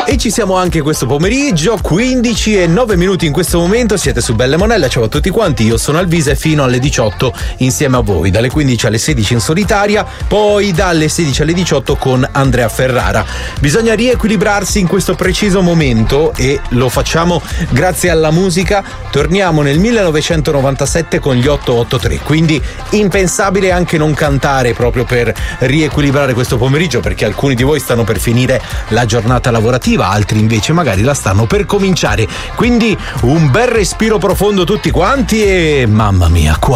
E ci siamo anche questo pomeriggio, 15:09 in questo momento, siete su Belle Monella, ciao a tutti quanti, io sono Alvise fino alle 18 insieme a voi, dalle 15 alle 16 in solitaria, poi dalle 16 alle 18 con Andrea Ferrara. Bisogna riequilibrarsi in questo preciso momento e lo facciamo grazie alla musica. Torniamo nel 1997 con gli 883, quindi impensabile anche non cantare proprio per riequilibrare questo pomeriggio, perché alcuni di voi stanno per finire la giornata lavorativa, altri invece magari la stanno per cominciare, quindi un bel respiro profondo tutti quanti e mamma mia, qua